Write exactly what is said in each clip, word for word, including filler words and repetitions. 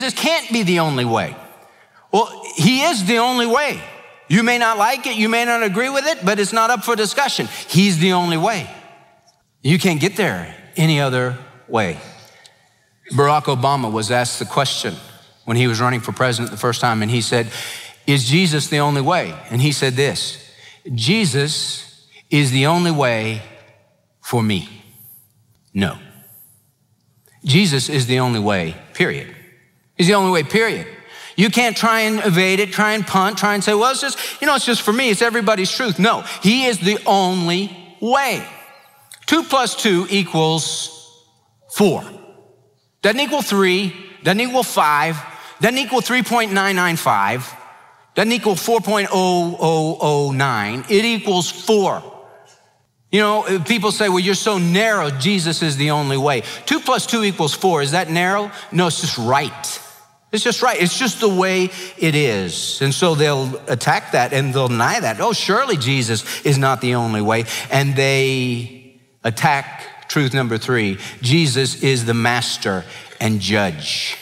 This can't be the only way. Well, he is the only way. You may not like it, you may not agree with it, but it's not up for discussion. He's the only way. You can't get there any other way. Barack Obama was asked the question when he was running for president the first time, and he said, is Jesus the only way? And he said this, Jesus is the only way for me. No. Jesus is the only way, period. He's the only way, period. You can't try and evade it, try and punt, try and say, well, it's just, you know, it's just for me, it's everybody's truth. No, he is the only way. Two plus two equals four. Doesn't equal three, doesn't equal five, doesn't equal three point nine nine five, doesn't equal four point zero zero zero nine, it equals four. You know, people say, well, you're so narrow, Jesus is the only way. Two plus two equals four, is that narrow? No, it's just right. It's just right. It's just the way it is. And so they'll attack that and they'll deny that. Oh, surely Jesus is not the only way. And they attack truth number three. Jesus is the master and judge.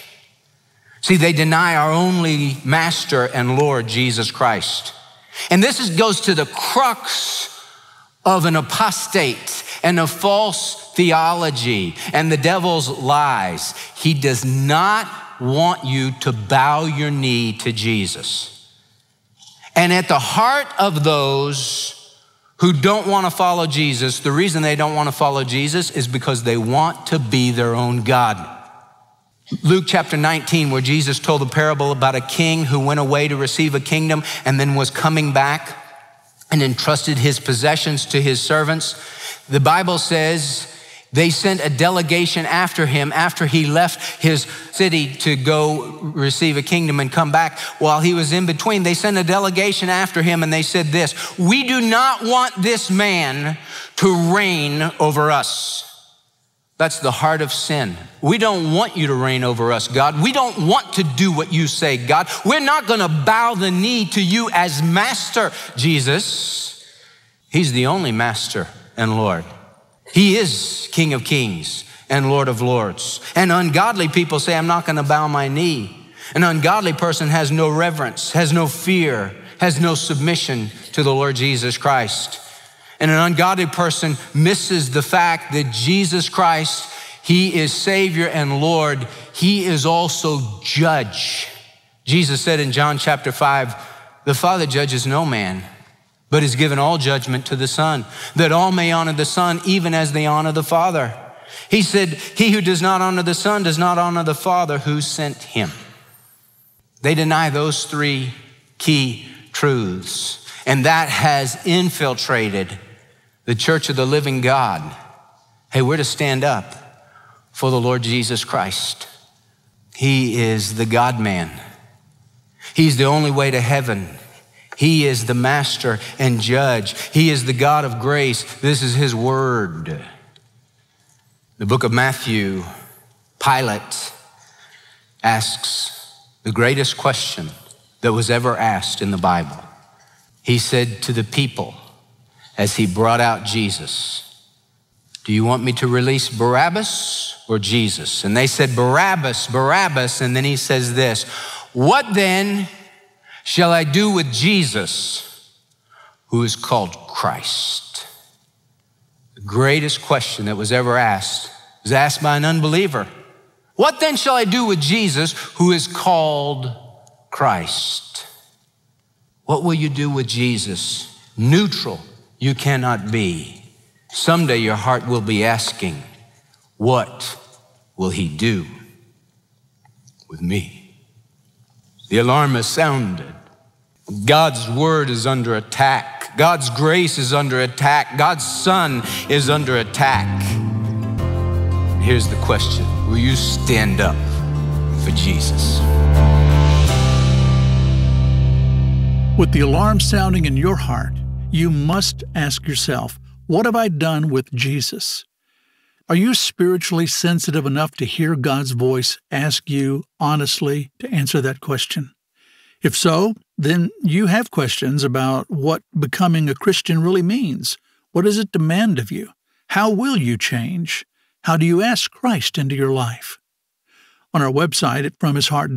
See, they deny our only master and Lord, Jesus Christ. And this is, goes to the crux of an apostate and a false theology and the devil's lies. He does not want you to bow your knee to Jesus. And at the heart of those who don't want to follow Jesus, the reason they don't want to follow Jesus is because they want to be their own God. Luke chapter nineteen, where Jesus told the parable about a king who went away to receive a kingdom and then was coming back and entrusted his possessions to his servants. The Bible says they sent a delegation after him after he left his city to go receive a kingdom and come back. While he was in between, they sent a delegation after him and they said this, we do not want this man to reign over us. That's the heart of sin. We don't want you to reign over us, God. We don't want to do what you say, God. We're not gonna bow the knee to you as master, Jesus. He's the only master and Lord. He is King of Kings and Lord of Lords. And ungodly people say, I'm not gonna bow my knee. An ungodly person has no reverence, has no fear, has no submission to the Lord Jesus Christ. And an ungodly person misses the fact that Jesus Christ, he is Savior and Lord. He is also judge. Jesus said in John chapter five, the Father judges no man, but has given all judgment to the Son, that all may honor the Son even as they honor the Father. He said, he who does not honor the Son does not honor the Father who sent him. They deny those three key truths, and that has infiltrated the church of the living God. Hey, we're to stand up for the Lord Jesus Christ. He is the God-man. He's the only way to heaven. He is the master and judge. He is the God of grace. This is his word. The book of Matthew, Pilate asks the greatest question that was ever asked in the Bible. He said to the people, as he brought out Jesus, do you want me to release Barabbas or Jesus? And they said, Barabbas, Barabbas. And then he says this, what then shall I do with Jesus, who is called Christ? The greatest question that was ever asked was asked by an unbeliever. What then shall I do with Jesus, who is called Christ? What will you do with Jesus? Neutral you cannot be. Someday your heart will be asking, what will he do with me? The alarm has sounded. God's word is under attack. God's grace is under attack. God's Son is under attack. Here's the question, will you stand up for Jesus? With the alarm sounding in your heart, you must ask yourself, what have I done with Jesus? Are you spiritually sensitive enough to hear God's voice ask you honestly to answer that question? If so, then you have questions about what becoming a Christian really means. What does it demand of you? How will you change? How do you ask Christ into your life? on our website at from his heart